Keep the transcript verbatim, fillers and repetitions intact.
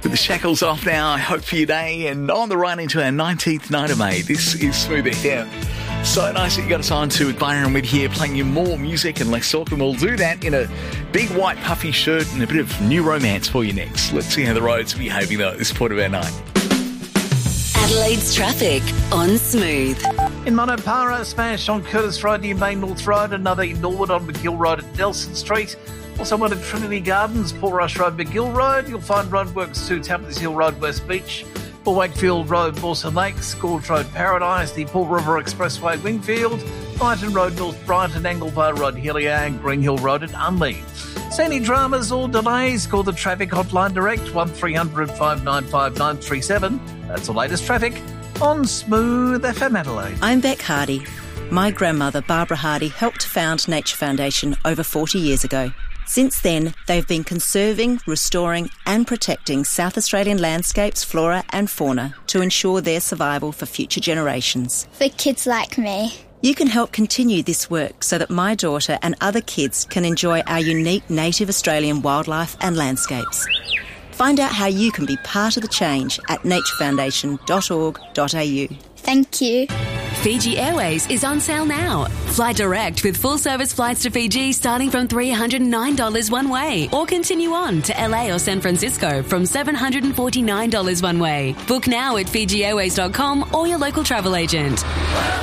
With the shackles off now, I hope for your day, and on the run into our nineteenth night of May. This is Smooth F M. So nice that you got us on to with Byron Wood here, playing you more music and less talk, and we'll do that in a big white puffy shirt and a bit of new romance for you next. Let's see how the roads are behaving though at this point of our night. Adelaide's traffic on Smooth. In Monopara, smash on Curtis Road near Main North Road, another in Norwood on McGill Road at Nelson Street. Also one at Trinity Gardens, Paul Rush Road, McGill Road. You'll find roadworks to Tappers Hill Road, West Beach. For Wakefield Road, Mawson Lakes, Gorge Road, Paradise, the Paul River Expressway, Wingfield, Brighton Road, North Brighton, Anglevale Road, Hillier, and Green Hill Road at Unley. See any dramas or delays? Call the traffic hotline direct, one three hundred, five nine five, nine three seven. That's the latest traffic on Smooth F M Adelaide. I'm Beck Hardy. My grandmother, Barbara Hardy, helped found Nature Foundation over forty years ago. Since then, they've been conserving, restoring and protecting South Australian landscapes, flora and fauna to ensure their survival for future generations. For kids like me. You can help continue this work so that my daughter and other kids can enjoy our unique native Australian wildlife and landscapes. Find out how you can be part of the change at nature foundation dot org dot a u. Thank you. Fiji Airways is on sale now. Fly direct with full-service flights to Fiji starting from three hundred nine dollars one way, or continue on to L A or San Francisco from seven hundred forty-nine dollars one way. Book now at fiji airways dot com or your local travel agent.